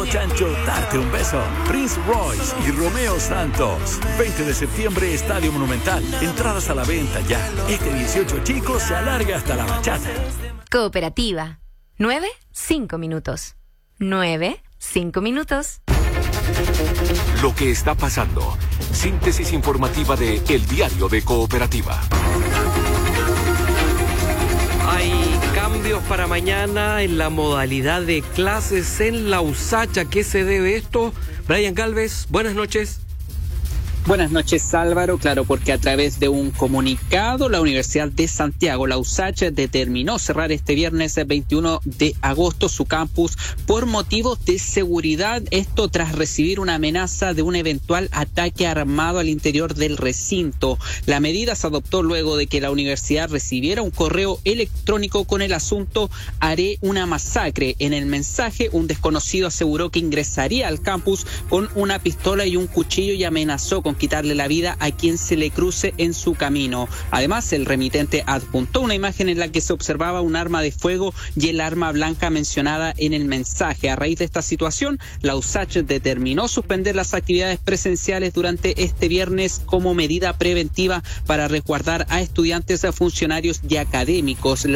Chancho darte un beso. Prince Royce y Romeo Santos. 20 de septiembre, Estadio Monumental. Entradas a la venta ya. Este 18, chicos, se alarga hasta la bachata. Cooperativa. 9, 5 minutos. 9, 5 minutos. Lo que está pasando. Síntesis informativa de El Diario de Cooperativa. Hay cambios para mañana en la modalidad de clases en la USACH. ¿A qué se debe esto? Brian Galvez, buenas noches. Buenas noches, Álvaro. Claro, porque a través de un comunicado, la Universidad de Santiago, la USACH, determinó cerrar este viernes 21 de agosto su campus por motivos de seguridad. Esto tras recibir una amenaza de un eventual ataque armado al interior del recinto. La medida se adoptó luego de que la universidad recibiera un correo electrónico con el asunto "Haré una masacre". En el mensaje, un desconocido aseguró que ingresaría al campus con una pistola y un cuchillo y amenazó con quitarle la vida a quien se le cruce en su camino. Además, el remitente adjuntó una imagen en la que se observaba un arma de fuego y el arma blanca mencionada en el mensaje. A raíz de esta situación, la USACH determinó suspender las actividades presenciales durante este viernes como medida preventiva para resguardar a estudiantes, a funcionarios y académicos.